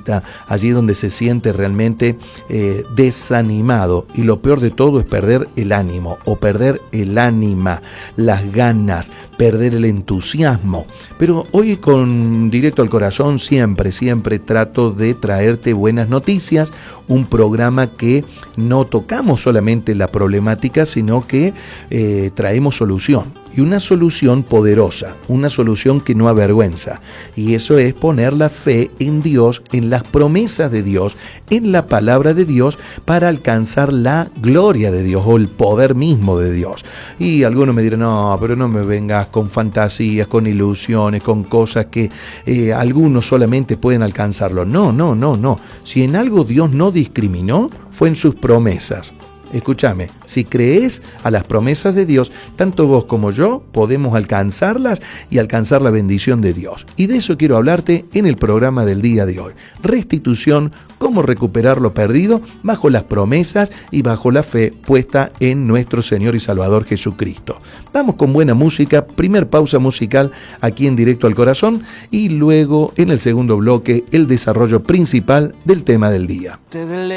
debilita, allí donde se siente realmente desanimado. Y lo peor de todo es perder el ánimo o perder el ánima, las ganas, perder el entusiasmo. Pero hoy con Directo al Corazón siempre trato de traerte buenas noticias, un programa que no tocamos solamente la problemática, sino que traemos solución. Y una solución poderosa, una solución que no avergüenza. Y eso es poner la fe en Dios, en las promesas de Dios, en la palabra de Dios, para alcanzar la gloria de Dios o el poder mismo de Dios. Y algunos me dirán, no, pero no me vengas con fantasías, con ilusiones, con cosas que algunos solamente pueden alcanzarlo. No. Si en algo Dios no discriminó, fue en sus promesas. Escúchame, si crees a las promesas de Dios, tanto vos como yo podemos alcanzarlas y alcanzar la bendición de Dios. Y de eso quiero hablarte en el programa del día de hoy. Restitución, cómo recuperar lo perdido bajo las promesas y bajo la fe puesta en nuestro Señor y Salvador Jesucristo. Vamos con buena música, primer pausa musical aquí en Directo al Corazón y luego en el segundo bloque el desarrollo principal del tema del día.